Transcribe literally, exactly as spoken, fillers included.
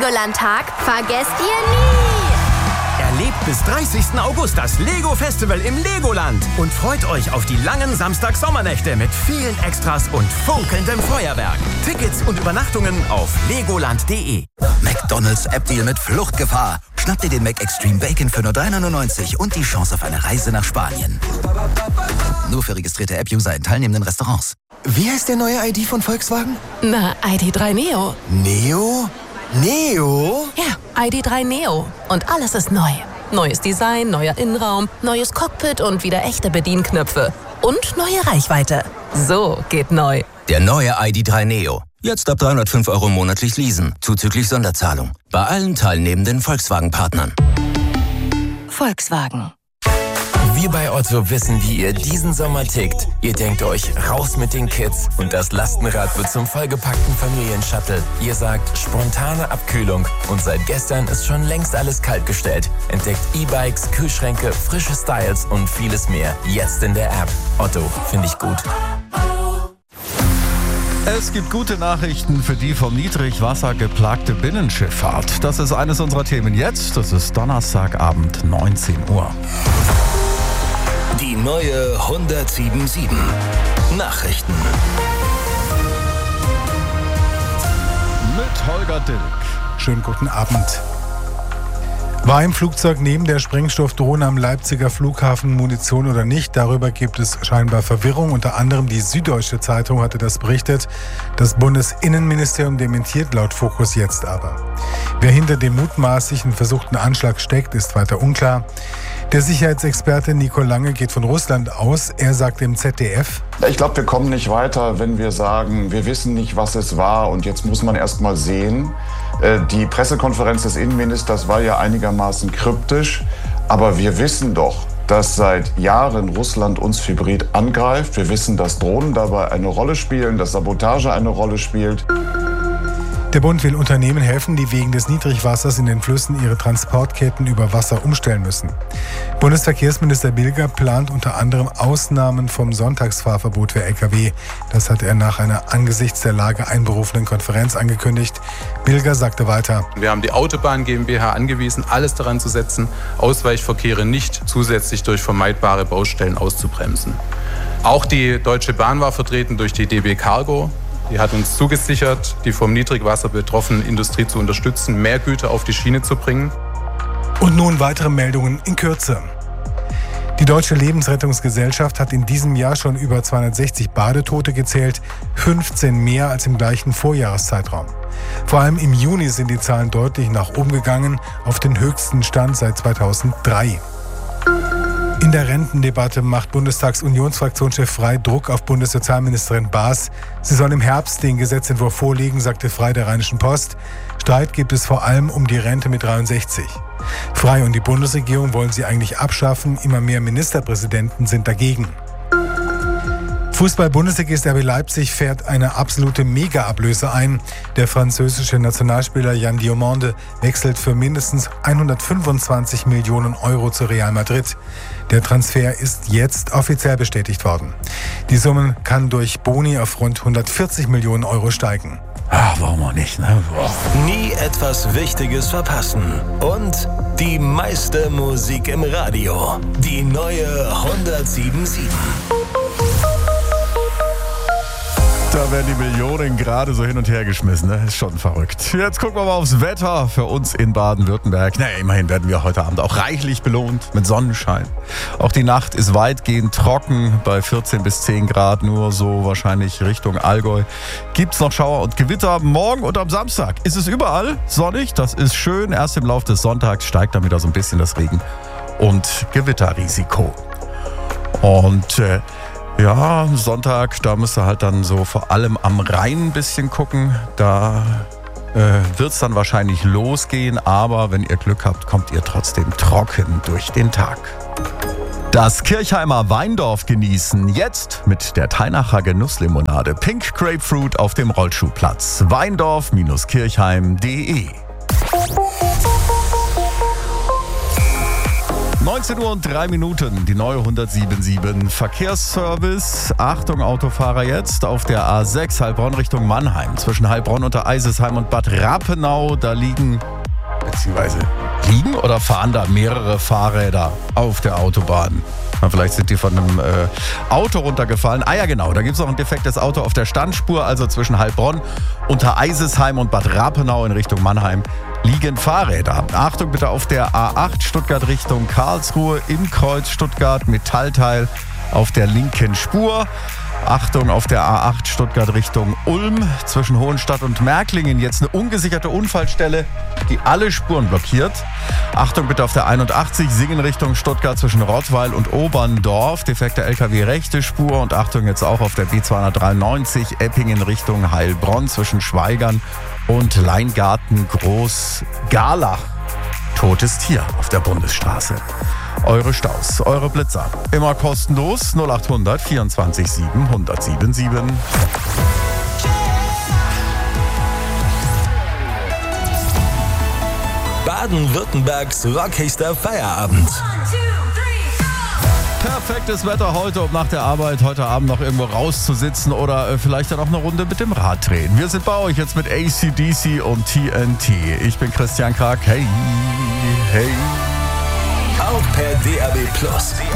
Legoland-Tag vergesst ihr nie. Erlebt bis dreißigsten August das Lego-Festival im Legoland und freut euch auf die langen Samstag-Sommernächte mit vielen Extras und funkelndem Feuerwerk. Tickets und Übernachtungen auf legoland punkt de. McDonald's App-Deal mit Fluchtgefahr. Schnapp dir den Mac Extreme Bacon für nur drei neunundneunzig und die Chance auf eine Reise nach Spanien. Nur für registrierte App-User in teilnehmenden Restaurants. Wie heißt der neue I D von Volkswagen? Na, I D drei Neo. Neo? Neo? Ja, I D drei Neo. Und alles ist neu. Neues Design, neuer Innenraum, neues Cockpit und wieder echte Bedienknöpfe. Und neue Reichweite. So geht neu. Der neue I D drei Neo. Jetzt ab dreihundertfünf Euro monatlich leasen, zuzüglich Sonderzahlung. Bei allen teilnehmenden Volkswagen-Partnern. Volkswagen. Wir bei Otto wissen, wie ihr diesen Sommer tickt. Ihr denkt euch, raus mit den Kids und das Lastenrad wird zum vollgepackten Familienshuttle. Ihr sagt, spontane Abkühlung und seit gestern ist schon längst alles kaltgestellt. Entdeckt E-Bikes, Kühlschränke, frische Styles und vieles mehr. Jetzt in der App. Otto, finde ich gut. Es gibt gute Nachrichten für die vom Niedrigwasser geplagte Binnenschifffahrt. Das ist eines unserer Themen jetzt. Das ist Donnerstagabend, neunzehn Uhr. Die neue hundertsieben Komma sieben Nachrichten. Mit Holger Dilk. Schönen guten Abend. War im Flugzeug neben der Sprengstoffdrohne am Leipziger Flughafen Munition oder nicht? Darüber gibt es scheinbar Verwirrung. Unter anderem die Süddeutsche Zeitung hatte das berichtet. Das Bundesinnenministerium dementiert laut Focus jetzt aber. Wer hinter dem mutmaßlichen versuchten Anschlag steckt, ist weiter unklar. Der Sicherheitsexperte Nico Lange geht von Russland aus. Er sagt im Z D F: Ich glaube, wir kommen nicht weiter, wenn wir sagen, wir wissen nicht, was es war und jetzt muss man erst mal sehen. Die Pressekonferenz des Innenministers war ja einigermaßen kryptisch, aber wir wissen doch, dass seit Jahren Russland uns hybrid angreift. Wir wissen, dass Drohnen dabei eine Rolle spielen, dass Sabotage eine Rolle spielt. Der Bund will Unternehmen helfen, die wegen des Niedrigwassers in den Flüssen ihre Transportketten über Wasser umstellen müssen. Bundesverkehrsminister Bilger plant unter anderem Ausnahmen vom Sonntagsfahrverbot für L K W. Das hat er nach einer angesichts der Lage einberufenen Konferenz angekündigt. Bilger sagte weiter: Wir haben die Autobahn GmbH angewiesen, alles daran zu setzen, Ausweichverkehre nicht zusätzlich durch vermeidbare Baustellen auszubremsen. Auch die Deutsche Bahn war vertreten durch die D B Cargo. Die hat uns zugesichert, die vom Niedrigwasser betroffene Industrie zu unterstützen, mehr Güter auf die Schiene zu bringen. Und nun weitere Meldungen in Kürze. Die Deutsche Lebensrettungsgesellschaft hat in diesem Jahr schon über zweihundertsechzig Badetote gezählt, fünfzehn mehr als im gleichen Vorjahreszeitraum. Vor allem im Juni sind die Zahlen deutlich nach oben gegangen, auf den höchsten Stand seit zweitausenddrei. In der Rentendebatte macht Bundestagsunionsfraktionschef Frey Druck auf Bundessozialministerin Baas. Sie soll im Herbst den Gesetzentwurf vorlegen, sagte Frey der Rheinischen Post. Streit gibt es vor allem um die Rente mit dreiundsechzig. Frey und die Bundesregierung wollen sie eigentlich abschaffen. Immer mehr Ministerpräsidenten sind dagegen. Fußball-Bundesligist R B Leipzig fährt eine absolute Mega-Ablöse ein. Der französische Nationalspieler Yann Diomande wechselt für mindestens hundertfünfundzwanzig Millionen Euro zu Real Madrid. Der Transfer ist jetzt offiziell bestätigt worden. Die Summe kann durch Boni auf rund hundertvierzig Millionen Euro steigen. Ach, warum auch nicht, ne? Boah. Nie etwas Wichtiges verpassen. Und die meiste Musik im Radio. Die neue hundertsieben Komma sieben. Da werden die Millionen gerade so hin und her geschmissen, ne? Ist schon verrückt. Jetzt gucken wir mal aufs Wetter für uns in Baden-Württemberg. Na, immerhin werden wir heute Abend auch reichlich belohnt mit Sonnenschein. Auch die Nacht ist weitgehend trocken bei vierzehn bis zehn Grad, nur so wahrscheinlich Richtung Allgäu. Gibt's noch Schauer und Gewitter. Morgen und am Samstag ist es überall sonnig. Das ist schön. Erst im Laufe des Sonntags steigt dann wieder so ein bisschen das Regen- und Gewitterrisiko. Und äh, ja, Sonntag, da müsst ihr halt dann so vor allem am Rhein ein bisschen gucken. Da äh, wird es dann wahrscheinlich losgehen, aber wenn ihr Glück habt, kommt ihr trotzdem trocken durch den Tag. Das Kirchheimer Weindorf genießen jetzt mit der Teinacher Genusslimonade Pink Grapefruit auf dem Rollschuhplatz. weindorf Kirchheim punkt de neunzehn Uhr und drei Minuten, die neue hundertsieben Verkehrsservice. Achtung Autofahrer jetzt auf der A sechs Heilbronn Richtung Mannheim. Zwischen Heilbronn unter Eisesheim und Bad Rappenau, da liegen, beziehungsweise liegen oder fahren da mehrere Fahrräder auf der Autobahn. Na, vielleicht sind die von einem äh, Auto runtergefallen. Ah ja genau, da gibt es noch ein defektes Auto auf der Standspur, also zwischen Heilbronn unter Eisesheim und Bad Rappenau in Richtung Mannheim liegen Fahrräder. Achtung bitte auf der A acht Stuttgart Richtung Karlsruhe im Kreuz Stuttgart, Metallteil auf der linken Spur. Achtung auf der A acht Stuttgart Richtung Ulm zwischen Hohenstadt und Märklingen. Jetzt eine ungesicherte Unfallstelle, die alle Spuren blockiert. Achtung bitte auf der einundachtzig Singen Richtung Stuttgart zwischen Rottweil und Oberndorf. Defekte L K W rechte Spur. Und Achtung jetzt auch auf der B zweihundertdreiundneunzig Eppingen Richtung Heilbronn zwischen Schweigern und Leingarten Groß-Garlach. Totes Tier auf der Bundesstraße. Eure Staus, eure Blitzer. Immer kostenlos. null acht hundert vierundzwanzig sieben hundertsiebenundsiebzig. Baden-Württembergs rockigster Feierabend. Perfektes Wetter heute, um nach der Arbeit heute Abend noch irgendwo rauszusitzen oder äh, vielleicht dann auch eine Runde mit dem Rad drehen. Wir sind bei euch jetzt mit A C D C und T N T. Ich bin Christian Krag. Hey, hey. Auch per D A B Plus.